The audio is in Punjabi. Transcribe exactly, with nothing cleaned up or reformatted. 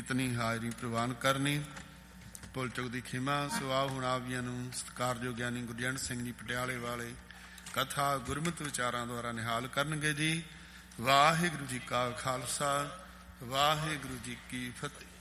ਇਤਨੀ ਹਾਜ਼ਰੀ ਪ੍ਰਵਾਨ ਕਰਨੀ। ਭੁੱਲ ਚੁੱਕ ਦੀ ਖਿਮਾ। ਸੋ ਆਓ ਹੁਣ ਆਪ ਜੀਆਂ ਨੂੰ ਸਤਿਕਾਰਯੋਗ ਗਿਆਨੀ ਗੁਰਜੰਟ ਸਿੰਘ ਜੀ ਪਟਿਆਲੇ ਵਾਲੇ ਕਥਾ ਗੁਰਮਤਿ ਵਿਚਾਰਾਂ ਦੁਆਰਾ ਨਿਹਾਲ ਕਰਨਗੇ ਜੀ। ਵਾਹਿਗੁਰੂ ਜੀ ਕਾ ਖਾਲਸਾ, ਵਾਹਿਗੁਰੂ ਜੀ ਕੀ ਫਤਿਹ।